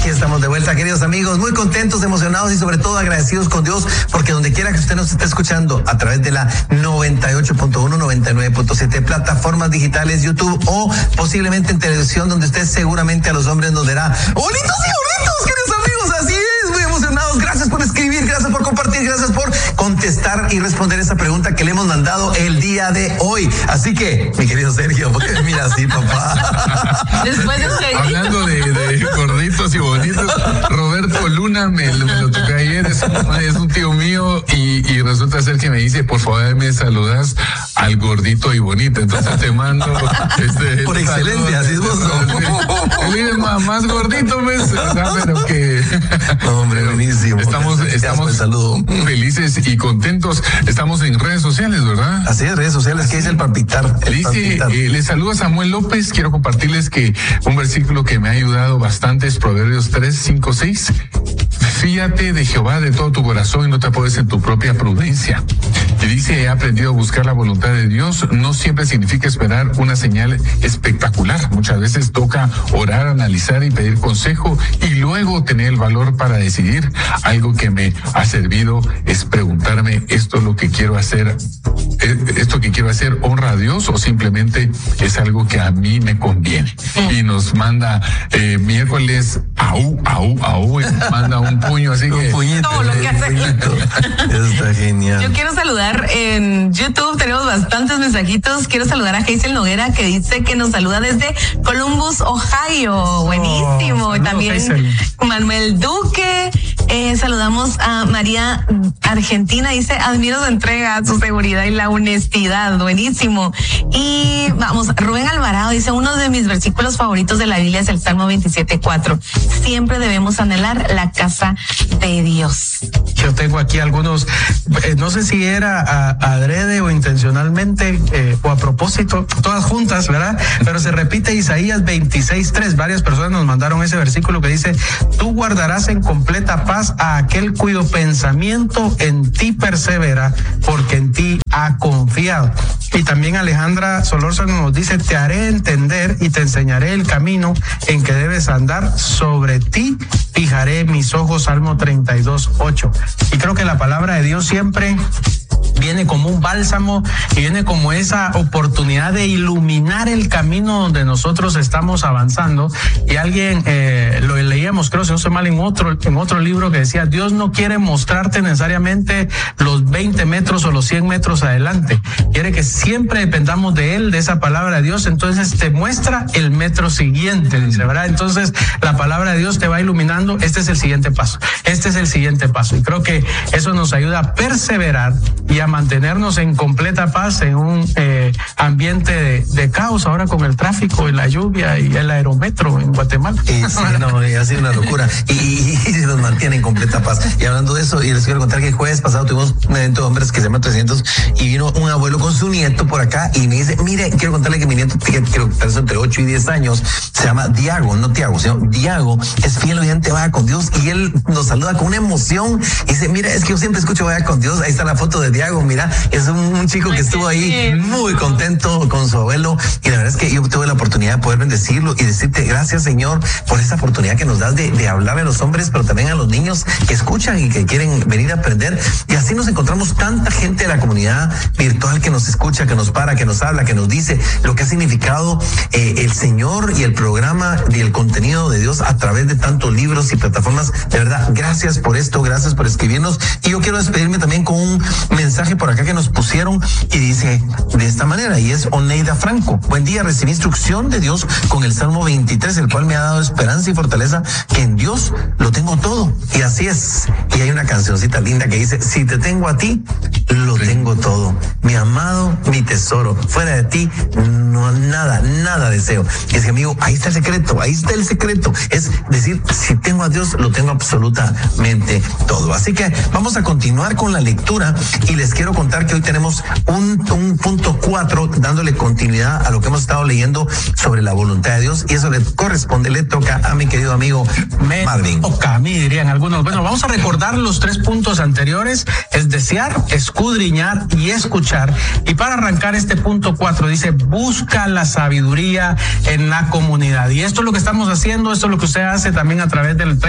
Aquí estamos de vuelta, queridos amigos, muy contentos, emocionados y sobre todo agradecidos con Dios, porque donde quiera que usted nos esté escuchando, a través de la 98.1, 99.7, plataformas digitales, YouTube o posiblemente en televisión, donde usted seguramente a los hombres nos verá bonitos y bonitos, queridos amigos, así es, muy emocionados. Gracias por escribir, gracias por compartir, gracias por contestar y responder esa pregunta que le hemos mandado el día de hoy. Así que, mi querido Sergio, ¿por qué me mira así, papá? Después de hablando de gorditos y bonitos, Roberto Luna me lo toqué ayer, es un tío mío y resulta ser que me dice, por favor me saludas al gordito y bonito, entonces te mando por excelencia, así es vos. Más gordito, ¿ves? Pero que hombre, buenísimo. Estamos felices y contentos. Estamos en redes sociales, ¿verdad? Así es, redes sociales. ¿Qué dice el palpitar? Les saluda Samuel López. Quiero compartirles que un versículo que me ha ayudado bastante es Proverbios 3, 5, 6. Fíate de Jehová de todo tu corazón y no te apoyes en tu propia prudencia. Y dice, he aprendido a buscar la voluntad de Dios. No siempre significa esperar una señal espectacular. Muchas veces toca orar, analizar y pedir consejo y luego tener el valor para decidir. Algo que me ha servido es preguntarme, ¿esto es lo que quiero hacer? ¿Esto que quiero hacer honra a Dios o simplemente es algo que a mí me conviene? Y nos manda miércoles, y nos manda un puño, así que todo lo que hace. Está genial. Yo quiero saludar en YouTube, tenemos bastantes mensajitos. Quiero saludar a Hazel Noguera, que dice que nos saluda desde Columbus, Ohio. Buenísimo. Saludos, también Hazel. Manuel Duque. Saludamos a María Argentina, dice, admiro su entrega, su seguridad y la honestidad. Buenísimo. Y vamos, Rubén Alvarado dice, uno de mis versículos favoritos de la Biblia es el Salmo 27:4. Siempre debemos anhelar la casa de Dios. Yo tengo aquí algunos, no sé si era adrede o intencionalmente o a propósito, todas juntas, ¿verdad? Pero se repite Isaías 26:3. Varias personas nos mandaron ese versículo que dice, tú guardarás en completa paz a aquel cuyo pensamiento en ti persevera, porque en ti ha confiado. Y también Alejandra Solórzano nos dice, te haré entender y te enseñaré el camino en que debes andar, sobre ti fijaré mis ojos, Salmo 32:8. Y creo que la palabra de Dios siempre viene como un bálsamo y viene como esa oportunidad de iluminar el camino donde nosotros estamos avanzando. Y alguien lo leíamos, creo, si no estoy mal, en otro libro que decía, Dios no quiere mostrarte necesariamente los 20 metros o los 100 metros adelante, quiere que siempre dependamos de él, de esa palabra de Dios. Entonces te muestra el metro siguiente, dice, ¿verdad? Entonces la palabra de Dios te va iluminando, este es el siguiente paso, este es el siguiente paso. Y creo que eso nos ayuda a perseverar y a mantenernos en completa paz en un ambiente de caos ahora con el tráfico y la lluvia y el aerometro en Guatemala. Sí, no, ha sido una locura y nos mantiene en completa paz. Y hablando de eso, y les quiero contar que el jueves pasado tuvimos un evento de hombres que se llama 300 y vino un abuelo con su nieto por acá y me dice, mire, quiero contarle que mi nieto, que creo que entre 8 y 10 años, se llama Diago, no Tiago, sino Diago, es fiel oyente, vaya con Dios, y él nos saluda con una emoción y dice, mira, es que yo siempre escucho vaya con Dios. Ahí está la foto de Diago, mira, es un chico que estuvo ahí muy contento con su abuelo, y la verdad es que yo tuve la oportunidad de poder bendecirlo y decirte gracias, Señor, por esta oportunidad que nos das de hablar a los hombres, pero también a los niños que escuchan y que quieren venir a aprender. Y así nos encontramos tanta gente de la comunidad virtual que nos escucha, que nos para, que nos habla, que nos dice lo que ha significado el Señor y el programa y el contenido de Dios a través de tantos libros y plataformas. De verdad, gracias por esto, gracias por escribirnos. Y yo quiero despedirme también con un mensaje por acá que nos pusieron y dice de esta manera, y es Oneida Franco. Buen día, recibí instrucción de Dios con el Salmo 23, el cual me ha dado esperanza y fortaleza, que en Dios lo tengo todo. Y así es. Y hay una cancioncita linda que dice, si te tengo a ti, lo tengo todo. Mi amado, mi tesoro. Fuera de ti, no nada deseo. Y es que, amigo, ahí está el secreto, Es decir, si tengo a Dios, lo tengo absolutamente todo. Así que vamos a continuar con la lectura y les quiero contar que hoy tenemos un punto 4 dándole continuidad a lo que hemos estado leyendo sobre la voluntad de Dios, y eso le toca a mi querido amigo bueno, Marvin. Toca a mí, dirían algunos. Bueno, vamos a recordar los 3 puntos anteriores: es desear, escudriñar y escuchar. Y para arrancar este punto 4 dice: busca la sabiduría en la comunidad. Y esto es lo que estamos haciendo, esto es lo que usted hace también a través del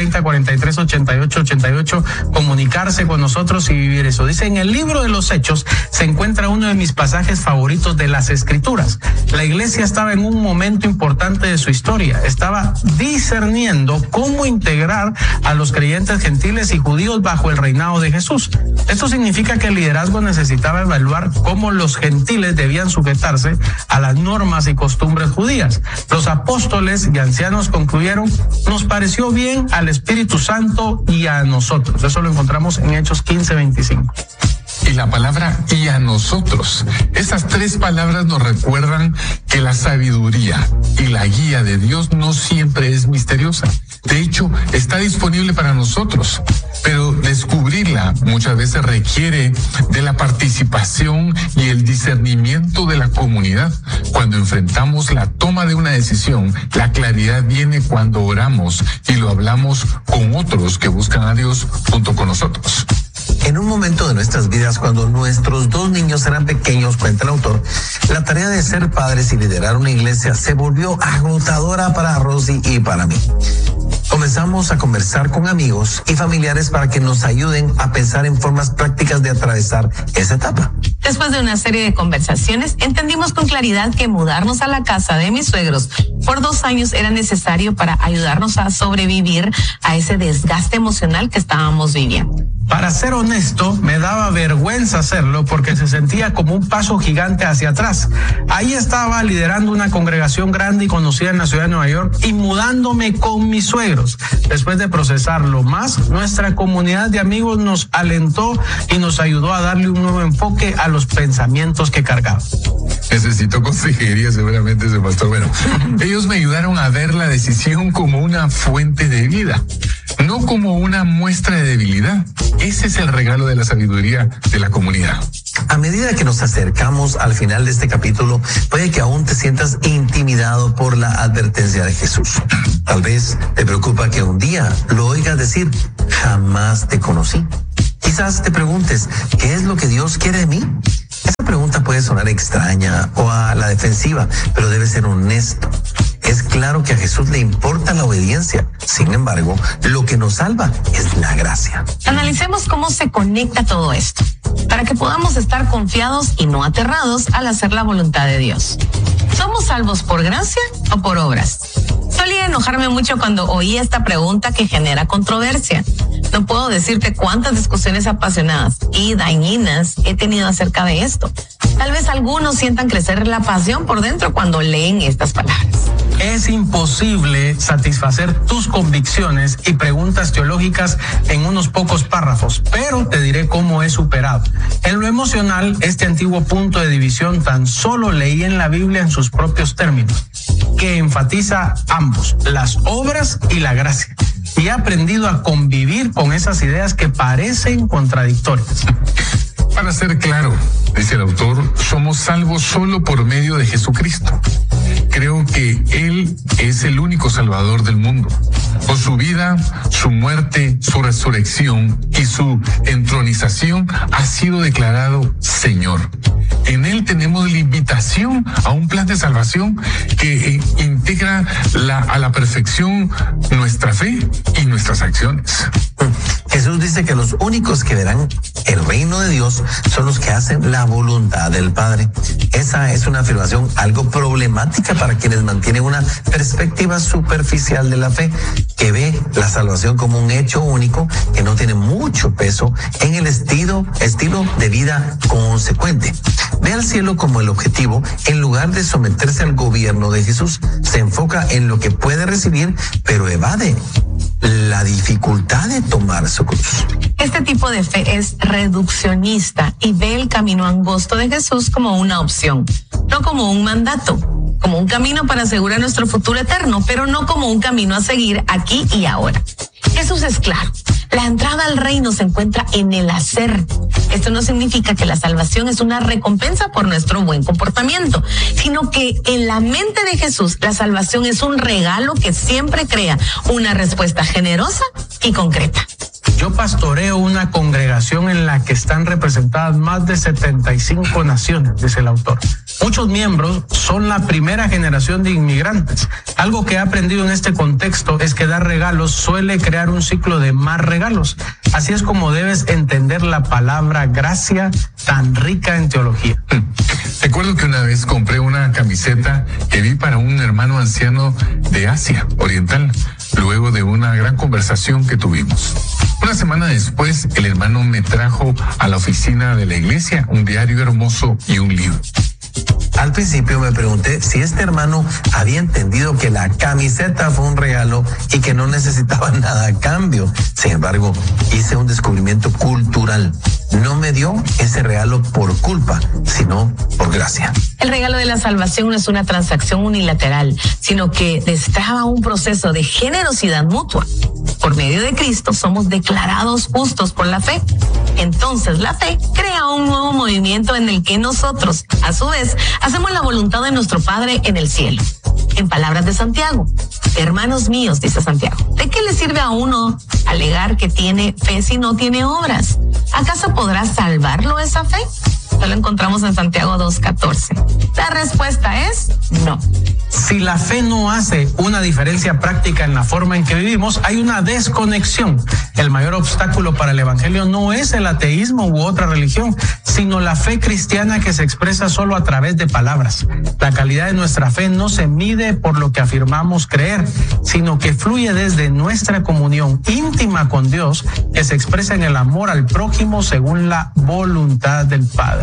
3043-8888, comunicarse con nosotros y vivir eso. Dice: en el libro de los Hechos se encuentra uno de mis pasajes favoritos de las Escrituras. La iglesia estaba en un momento importante de su historia, estaba discerniendo cómo integrar a los creyentes gentiles y judíos bajo el reinado de Jesús. Esto significa que el liderazgo necesitaba evaluar cómo los gentiles debían sujetarse a las normas y costumbres judías. Los apóstoles y ancianos concluyeron: nos pareció bien al Espíritu Santo y a nosotros. Eso lo encontramos en Hechos 15:25. Y la palabra "y a nosotros", esas 3 palabras nos recuerdan que la sabiduría y la guía de Dios no siempre es misteriosa. De hecho, está disponible para nosotros, pero descubrirla muchas veces requiere de la participación y el discernimiento de la comunidad. Cuando enfrentamos la toma de una decisión, la claridad viene cuando oramos y lo hablamos con otros que buscan a Dios junto con nosotros. En un momento de nuestras vidas, cuando nuestros 2 niños eran pequeños, cuenta el autor, la tarea de ser padres y liderar una iglesia se volvió agotadora para Rosy y para mí. Comenzamos a conversar con amigos y familiares para que nos ayuden a pensar en formas prácticas de atravesar esa etapa. Después de una serie de conversaciones, entendimos con claridad que mudarnos a la casa de mis suegros por 2 años era necesario para ayudarnos a sobrevivir a ese desgaste emocional que estábamos viviendo. Para ser honesto, me daba vergüenza hacerlo porque se sentía como un paso gigante hacia atrás. Ahí estaba liderando una congregación grande y conocida en la ciudad de Nueva York y mudándome con mis suegros. Después de procesarlo más, nuestra comunidad de amigos nos alentó y nos ayudó a darle un nuevo enfoque a los pensamientos que cargaba. Necesito consejería seguramente ese pastor. Bueno, ellos me ayudaron a ver la decisión como una fuente de vida, no como una muestra de debilidad. Ese es el regalo de la sabiduría de la comunidad. A medida que nos acercamos al final de este capítulo, puede que aún te sientas intimidado por la advertencia de Jesús. Tal vez te preocupa que un día lo oigas decir: jamás te conocí. Quizás te preguntes: ¿qué es lo que Dios quiere de mí? Esa pregunta puede sonar extraña o a la defensiva, pero debe ser honesto. Es claro que a Jesús le importa la obediencia. Sin embargo, lo que nos salva es la gracia. Analicemos cómo se conecta todo esto, para que podamos estar confiados y no aterrados al hacer la voluntad de Dios. ¿Somos salvos por gracia o por obras? Solía enojarme mucho cuando oí esta pregunta que genera controversia. No puedo decirte cuántas discusiones apasionadas y dañinas he tenido acerca de esto. Tal vez algunos sientan crecer la pasión por dentro cuando leen estas palabras. Es imposible satisfacer tus convicciones y preguntas teológicas en unos pocos párrafos, pero te diré cómo he superado. En lo emocional, este antiguo punto de división tan solo leí en la Biblia en sus propios términos, que enfatiza ambos, las obras y la gracia. Y he aprendido a convivir con esas ideas que parecen contradictorias. Para ser claro, dice el autor, somos salvos solo por medio de Jesucristo. Creo que Él es el único Salvador del mundo. Por su vida, su muerte, su resurrección y su entronización ha sido declarado Señor. En Él tenemos la invitación a un plan de salvación que integra a la perfección nuestra fe y nuestras acciones. Jesús dice que los únicos que verán el reino de Dios son los que hacen la voluntad del Padre. Esa es una afirmación algo problemática para quienes mantienen una perspectiva superficial de la fe, que ve la salvación como un hecho único que no tiene mucho peso en el estilo de vida consecuente. Ve al cielo como el objetivo en lugar de someterse al gobierno de Jesús. Se enfoca en lo que puede recibir, pero evade la dificultad de tomar su cruz. Este tipo de fe es reduccionista y ve el camino angosto de Jesús como una opción, no como un mandato, como un camino para asegurar nuestro futuro eterno, pero no como un camino a seguir aquí y ahora. Jesús es claro. La entrada al reino se encuentra en el hacer. Esto no significa que la salvación es una recompensa por nuestro buen comportamiento, sino que en la mente de Jesús, la salvación es un regalo que siempre crea una respuesta generosa y concreta. Yo pastoreo una congregación en la que están representadas más de 75 naciones, dice el autor. Muchos miembros son la primera generación de inmigrantes. Algo que he aprendido en este contexto es que dar regalos suele crear un ciclo de más regalos. Así es como debes entender la palabra gracia, tan rica en teología. Recuerdo que una vez compré una camiseta que vi para un hermano anciano de Asia Oriental, luego de una gran conversación que tuvimos. Una semana después, el hermano me trajo a la oficina de la iglesia un diario hermoso y un libro. Al principio me pregunté si este hermano había entendido que la camiseta fue un regalo y que no necesitaba nada a cambio. Sin embargo, hice un descubrimiento cultural. No me dio ese regalo por culpa, sino por gracia. El regalo de la salvación no es una transacción unilateral, sino que destraba un proceso de generosidad mutua. Por medio de Cristo somos declarados justos por la fe. Entonces la fe crea un nuevo movimiento en el que nosotros, a su vez, hacemos la voluntad de nuestro Padre en el cielo. En palabras de Santiago, hermanos míos, dice Santiago, ¿de qué le sirve a uno alegar que tiene fe si no tiene obras? ¿Acaso podrá salvarlo esa fe? Esto lo encontramos en Santiago 2:14. La respuesta es no. Si la fe no hace una diferencia práctica en la forma en que vivimos, hay una desconexión. El mayor obstáculo para el evangelio no es el ateísmo u otra religión, sino la fe cristiana que se expresa solo a través de palabras. La calidad de nuestra fe no se mide por lo que afirmamos creer, sino que fluye desde nuestra comunión íntima con Dios, que se expresa en el amor al prójimo según la voluntad del Padre.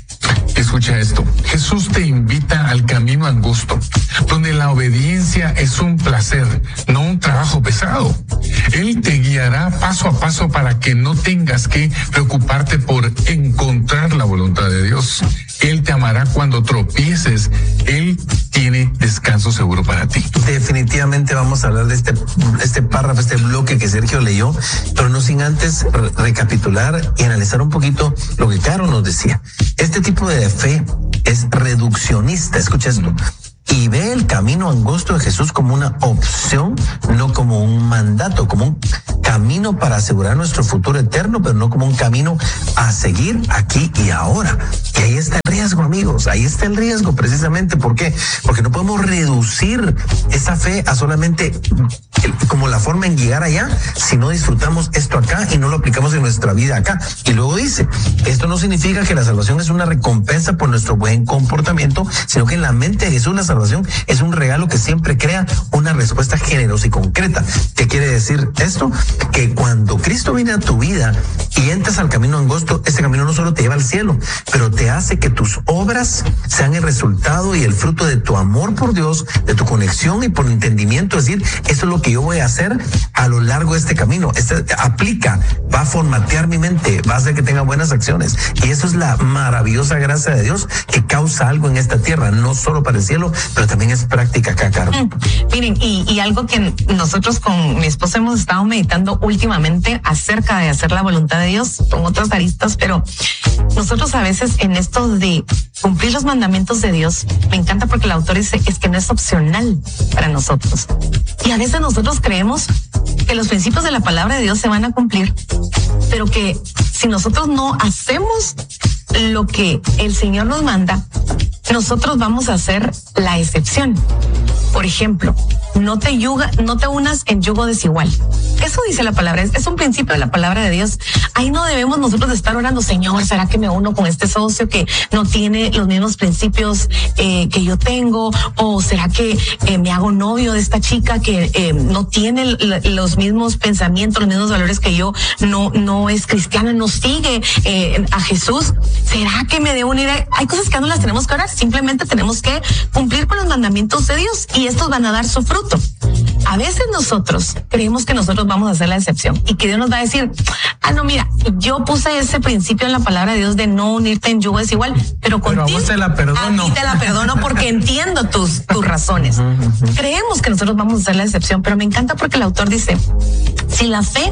Escucha esto. Jesús te invita al camino angosto, donde la obediencia es un placer, no un trabajo pesado. Él te guiará paso a paso para que no tengas que preocuparte por encontrar la voluntad de Dios. Él te amará cuando tropieces. Él tiene descanso seguro para ti. Definitivamente vamos a hablar de este párrafo, este bloque que Sergio leyó, pero no sin antes recapitular y analizar un poquito lo que Caro nos decía. Este tipo de fe es reduccionista, escucha esto, y ve el camino angosto de Jesús como una opción, no como un mandato, como un camino para asegurar nuestro futuro eterno, pero no como un camino a seguir aquí y ahora. Y ahí está el riesgo, amigos, ahí está el riesgo precisamente. ¿Por qué? Porque no podemos reducir esa fe a solamente como la forma en llegar allá, si no disfrutamos esto acá y no lo aplicamos en nuestra vida acá. Y luego dice, esto no significa que la salvación es una recompensa por nuestro buen comportamiento, sino que en la mente de Jesús la salvación es un regalo que siempre crea una respuesta generosa y concreta. ¿Qué quiere decir esto? Que cuando Cristo viene a tu vida y entras al camino angosto, ese camino no solo te lleva al cielo, pero te hace que tus obras sean el resultado y el fruto de tu amor por Dios, de tu conexión y por entendimiento. Es decir, esto es lo que yo voy a hacer a lo largo de este camino. Aplica, va a formatear mi mente, va a hacer que tenga buenas acciones. Y eso es la maravillosa gracia de Dios que causa algo en esta tierra, no solo para el cielo, pero también es práctica acá, Caro. Miren, y algo que nosotros con mi esposa hemos estado meditando últimamente acerca de hacer la voluntad de Dios con otras aristas, pero nosotros a veces en esto de cumplir los mandamientos de Dios, me encanta porque el autor dice es que no es opcional para nosotros. Y a veces nosotros creemos que los principios de la palabra de Dios se van a cumplir, pero que si nosotros no hacemos lo que el Señor nos manda, nosotros vamos a hacer la excepción. Por ejemplo, no te unas en yugo desigual. Eso dice la palabra, es un principio de la palabra de Dios. Ahí no debemos nosotros de estar orando, Señor, ¿será que me uno con este socio que no tiene los mismos principios que yo tengo? ¿O será que me hago novio de esta chica que no tiene los mismos pensamientos, los mismos valores que yo? No es cristiana, no sigue a Jesús. ¿Será que me debo unir? Hay cosas que no las tenemos que orar, simplemente tenemos que cumplir con los mandamientos de Dios y estos van a dar su fruto. A veces nosotros creemos que nosotros vamos a hacer la excepción y que Dios nos va a decir, no, mira, yo puse ese principio en la palabra de Dios de no unirte en yugo desigual, pero contigo, a vos te la perdono. A ti te la perdono porque entiendo tus razones. Creemos que nosotros vamos a hacer la excepción, pero me encanta porque el autor dice, si la fe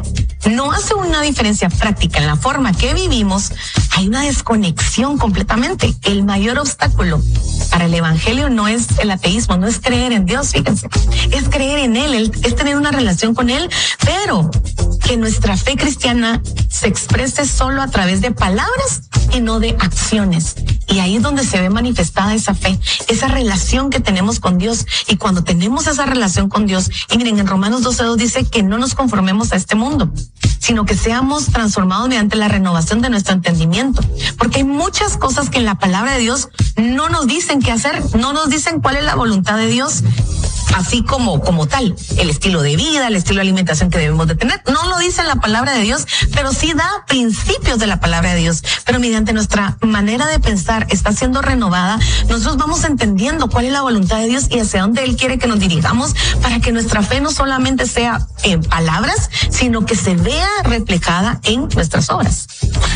no hace una diferencia práctica en la forma que vivimos, hay una desconexión completamente. El mayor obstáculo para el evangelio no es el ateísmo, no es creer en Dios, fíjense, es creer en Él, es tener una relación con Él, pero que nuestra fe cristiana se exprese solo a través de palabras y no de acciones. Y ahí es donde se ve manifestada esa fe, esa relación que tenemos con Dios. Y cuando tenemos esa relación con Dios, y miren, en Romanos 12:2 dice que no nos conformemos a este mundo, sino que seamos transformados mediante la renovación de nuestro entendimiento. Porque hay muchas cosas que en la palabra de Dios no nos dicen qué hacer, no nos dicen cuál es la voluntad de Dios, así como tal, el estilo de vida, el estilo de alimentación que debemos de tener. No lo dice la palabra de Dios, pero sí da principios de la palabra de Dios. Pero mediante nuestra manera de pensar está siendo renovada, nosotros vamos entendiendo cuál es la voluntad de Dios y hacia dónde Él quiere que nos dirijamos, para que nuestra fe no solamente sea en palabras, sino que se vea reflejada en nuestras obras.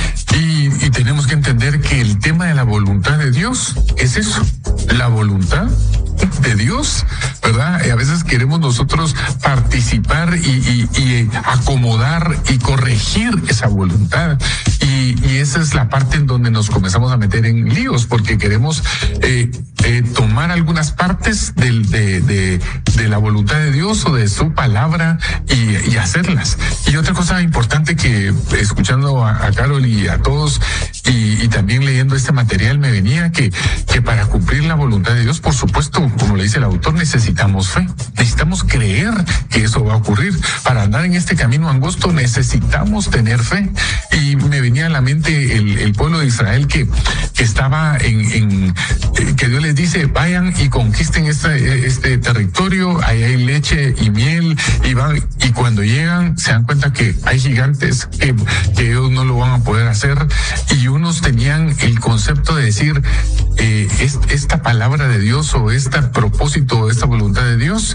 Y tenemos que entender que el tema de la voluntad de Dios es eso, la voluntad de Dios, ¿verdad? Y a veces queremos nosotros participar y acomodar y corregir esa voluntad. Y esa es la parte en donde nos comenzamos a meter en líos, porque queremos tomar algunas partes de la voluntad de Dios o de su palabra y hacerlas. Y otra cosa importante que, escuchando a Carol y a todos y también leyendo este material, me venía que para cumplir la voluntad de Dios, por supuesto, como le dice el autor, necesitamos fe, necesitamos creer que eso va a ocurrir. Para andar en este camino angosto necesitamos tener fe. Y me venía a la mente el pueblo de Israel que estaba que Dios les dice, vayan y conquisten este territorio, ahí hay leche y miel, y cuando llegan se dan cuenta que hay gigantes que ellos no lo van a poder hacer, y unos tenían el concepto de decir, esta palabra de Dios o este propósito o esta voluntad de Dios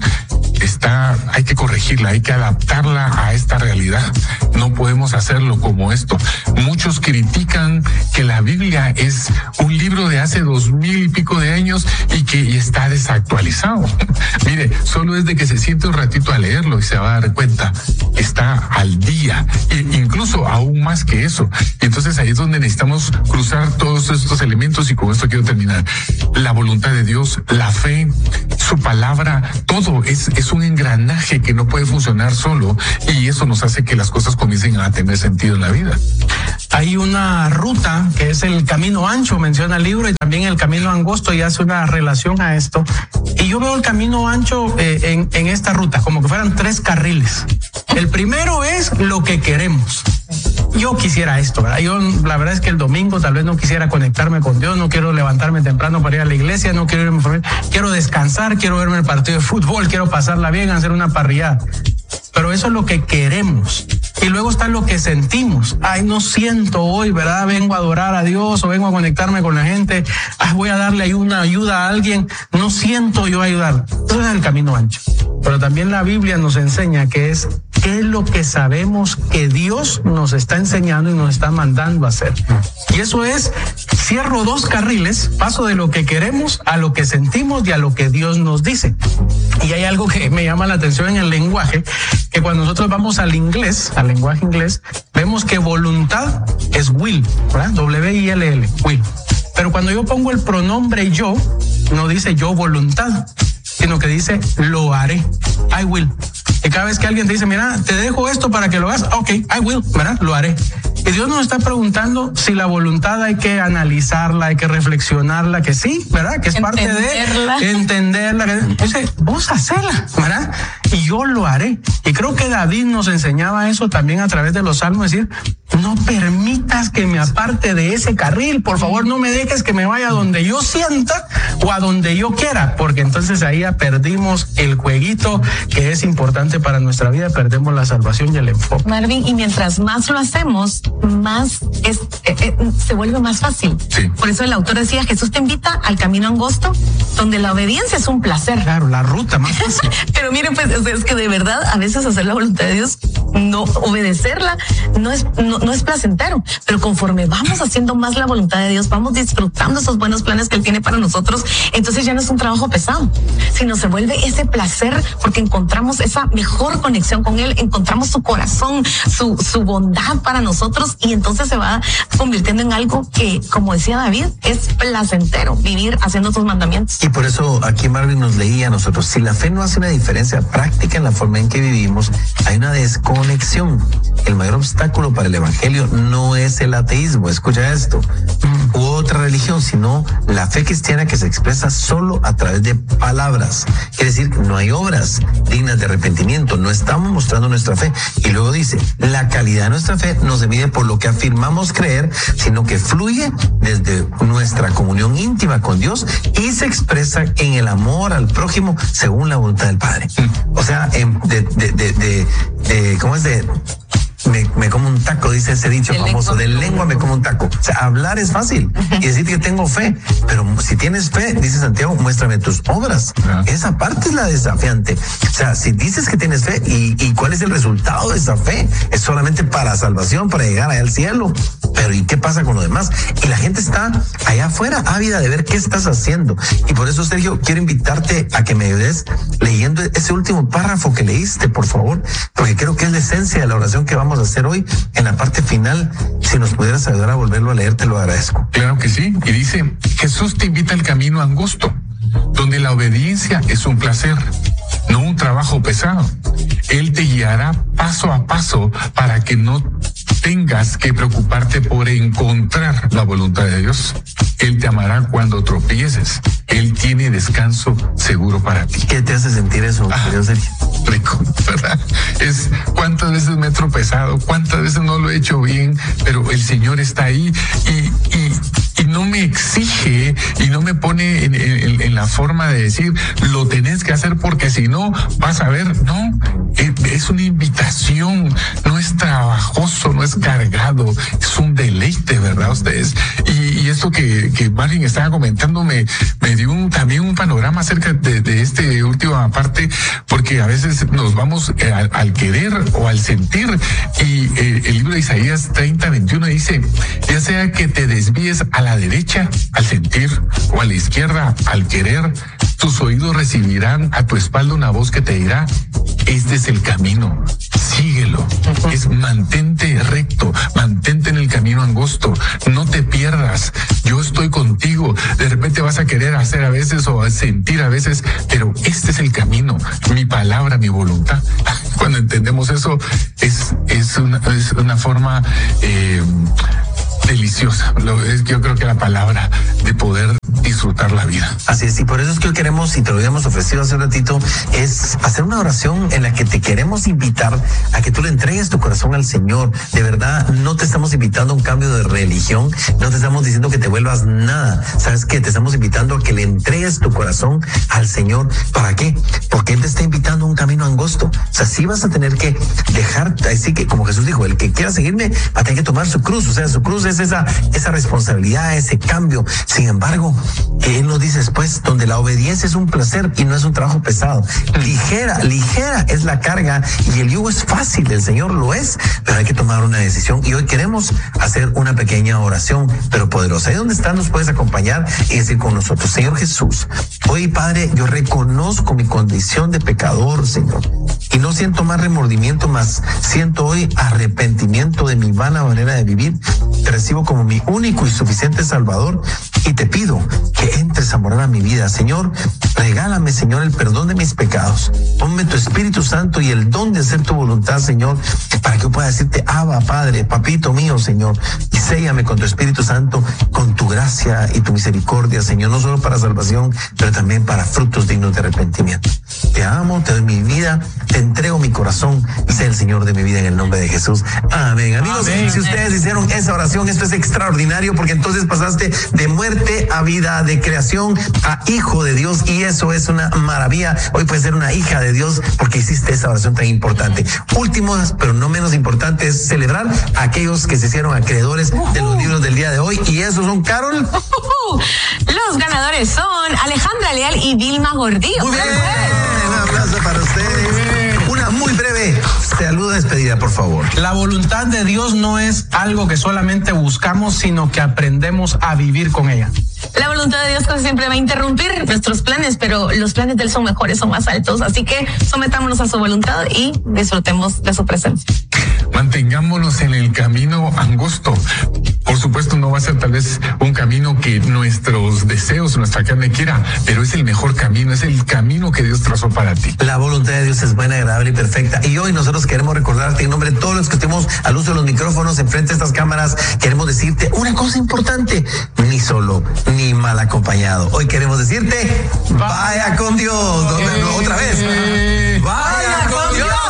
hay que corregirla, hay que adaptarla a esta realidad. No podemos hacerlo como esto. Muchos critican que la Biblia es un libro de hace 2000 y pico de años y que está desactualizado. Mire, solo es de que se siente un ratito a leerlo y se va a dar cuenta, está al día, e incluso aún más que eso. Y entonces ahí es donde necesitamos cruzar todos estos elementos, y con esto quiero terminar. La voluntad de Dios, la fe, su palabra, todo es un engranaje que no puede funcionar solo, y eso nos hace que las cosas comiencen a tener sentido en la vida. Hay una ruta que es el camino ancho, menciona el libro, y también el camino angosto, y hace una relación a esto. Y yo veo el camino ancho en esta ruta como que fueran 3 carriles. El primero es lo que queremos. Yo quisiera esto, ¿verdad? Yo la verdad es que el domingo tal vez no quisiera conectarme con Dios, no quiero levantarme temprano para ir a la iglesia, no quiero irme, quiero descansar, quiero verme el partido de fútbol, quiero pasarla bien, hacer una parrillada. Pero eso es lo que queremos. Y luego está lo que sentimos. Ay, no siento hoy, ¿verdad? Vengo a adorar a Dios o vengo a conectarme con la gente. Voy a darle una ayuda a alguien. No siento yo ayudar. Eso es el camino ancho. Pero también la Biblia nos enseña qué es lo que sabemos que Dios nos está enseñando y nos está mandando a hacer. Y eso es, cierro 2 carriles, paso de lo que queremos a lo que sentimos y a lo que Dios nos dice. Y hay algo que me llama la atención en el lenguaje, que cuando nosotros vamos al inglés, al lenguaje inglés, vemos que voluntad es will, ¿verdad? W-I-L-L, will. Pero cuando yo pongo el pronombre yo, no dice yo voluntad, sino que dice lo haré, I will. Y cada vez que alguien te dice, mira, te dejo esto para que lo hagas, ok, I will, ¿verdad? Lo haré. Y Dios nos está preguntando si la voluntad hay que analizarla, hay que reflexionarla, que sí, ¿verdad? Que es parte de entenderla. Dice, vos hacela, ¿verdad? Y yo lo haré. Y creo que David nos enseñaba eso también a través de los salmos, decir, no permitas que me aparte de ese carril, por favor, no me dejes que me vaya donde yo sienta o a donde yo quiera, porque entonces ahí ya perdimos el jueguito que es importante para nuestra vida, perdemos la salvación y el enfoque. Marvin, y mientras más lo hacemos, más se vuelve más fácil. Sí. Por eso el autor decía, Jesús te invita al camino angosto, donde la obediencia es un placer. Claro, la ruta más fácil. Pero miren, pues es que de verdad, a veces hacer la voluntad de Dios no obedecerla no es placentero, pero conforme vamos haciendo más la voluntad de Dios, vamos disfrutando esos buenos planes que Él tiene para nosotros, entonces ya no es un trabajo pesado, sino se vuelve ese placer porque encontramos esa mejor conexión con Él, encontramos su corazón, su bondad para nosotros, y entonces se va convirtiendo en algo que, como decía David, es placentero vivir haciendo sus mandamientos. Y por eso aquí Marvin nos leía a nosotros, si la fe no hace una diferencia práctica en la forma en que vivimos, hay una desconexión. El mayor obstáculo para el evangelio no es el ateísmo, escucha esto, u otra religión, sino la fe cristiana que se expresa solo a través de palabras. Quiere decir que no hay obras dignas de arrepentimiento, no estamos mostrando nuestra fe. Y luego dice, la calidad de nuestra fe no se mide por lo que afirmamos creer, sino que fluye desde nuestra comunión íntima con Dios y se expresa en el amor al prójimo según la voluntad del Padre. O sea, ¿cómo es de? Me como un taco, dice ese dicho famoso, de lengua me como un taco. O sea, hablar es fácil y decir que tengo fe, pero si tienes fe, dice Santiago, muéstrame tus obras. Esa parte es la desafiante. O sea, si dices que tienes fe y cuál es el resultado de esa fe, es solamente para salvación, para llegar allá al cielo. Pero ¿y qué pasa con lo demás? Y la gente está allá afuera ávida de ver qué estás haciendo. Y por eso, Sergio, quiero invitarte a que me ayudes leyendo ese último párrafo que leíste, por favor, porque creo que es la esencia de la oración que vamos a hacer hoy en la parte final. Si nos pudieras ayudar a volverlo a leer, te lo agradezco. Claro que sí. Y dice, Jesús te invita al camino angosto, donde la obediencia es un placer, no un trabajo pesado. Él te guiará paso a paso para que no tengas que preocuparte por encontrar la voluntad de Dios. Él te amará cuando tropieces. Él tiene descanso seguro para ti. ¿Qué te hace sentir eso, Sergio? Rico, ¿verdad? Es cuántas veces me he tropezado, cuántas veces no lo he hecho bien, pero el Señor está ahí y no me exige y no me pone en la forma de decir, lo tenés que hacer porque si no vas a ver. No, es una invitación, no es trabajoso, no es cargado, es un deleite, ¿verdad ustedes? Y esto que Marvin estaba comentando me dio también un panorama acerca de este última parte, porque a veces nos vamos al querer o al sentir, y el libro de Isaías 30:21 dice, ya sea que te desvíes a la derecha al sentir o a la izquierda al querer, tus oídos recibirán a tu espalda una voz que te dirá, este es el camino, síguelo. Es mantente recto, mantente en el camino angosto, no te pierdas, yo estoy contigo. De repente vas a querer hacer a veces o a sentir a veces, pero este es el camino, mi palabra, mi voluntad. Cuando entendemos eso, es una forma deliciosa. Yo creo que la palabra de poder disfrutar la vida. Así es, y por eso es que hoy queremos, y te lo habíamos ofrecido hace un ratito, es hacer una oración en la que te queremos invitar a que tú le entregues tu corazón al Señor. De verdad, no te estamos invitando a un cambio de religión, no te estamos diciendo que te vuelvas nada. ¿Sabes qué? Te estamos invitando a que le entregues tu corazón al Señor. ¿Para qué? Porque Él te está invitando a un camino angosto. O sea, sí vas a tener que dejar, así que como Jesús dijo, el que quiera seguirme va a tener que tomar su cruz. O sea, su cruz es esa responsabilidad, ese cambio. Sin embargo, Él nos dice después, donde la obediencia es un placer y no es un trabajo pesado. Ligera es la carga y el yugo es fácil, el Señor lo es, pero hay que tomar una decisión. Y hoy queremos hacer una pequeña oración, pero poderosa. Ahí donde estás nos puedes acompañar y decir con nosotros, Señor Jesús, hoy Padre, yo reconozco mi condición de pecador, Señor, y no siento más remordimiento, más siento hoy arrepentimiento de mi vana manera de vivir. Te recibo como mi único y suficiente Salvador y te pido que entres a morar a mi vida. Señor, regálame, Señor, el perdón de mis pecados. Ponme tu Espíritu Santo y el don de hacer tu voluntad, Señor, para que yo pueda decirte, Abba, Padre, papito mío, Señor, y séllame con tu Espíritu Santo, con tu gracia y tu misericordia, Señor, no solo para salvación, pero también para frutos dignos de arrepentimiento. Te amo, te doy mi vida, te entrego mi corazón, sé el Señor de mi vida en el nombre de Jesús. Amén. Amigos, amén. Si ustedes hicieron esa oración, esto es extraordinario, porque entonces pasaste de muerte a vida, de creación a hijo de Dios, y eso es una maravilla. Hoy puedes ser una hija de Dios porque hiciste esa oración tan importante. Último, pero no menos importante, es celebrar a aquellos que se hicieron acreedores de los libros del día de hoy, y esos son, Carol. Los ganadores son Alejandra Leal y Vilma Gordillo. Muy bien, un aplauso para ustedes. Una muy breve Saluda despedida, por favor. La voluntad de Dios no es algo que solamente buscamos, sino que aprendemos a vivir con ella. La voluntad de Dios casi siempre va a interrumpir nuestros planes, pero los planes de Él son mejores, son más altos. Así que sometámonos a su voluntad y disfrutemos de su presencia. Mantengámonos en el camino angosto. Por supuesto, no va a ser tal vez un camino que nuestros deseos, nuestra carne quiera, pero es el mejor camino, es el camino que Dios trazó para ti. La voluntad de Dios es buena, agradable y perfecta. Y hoy nosotros queremos recordarte en nombre de todos los que estemos al uso de los micrófonos enfrente de estas cámaras, queremos decirte una cosa importante: ni solo ni mal acompañado. Hoy queremos decirte, vaya con Dios. Otra vez, vaya con Dios.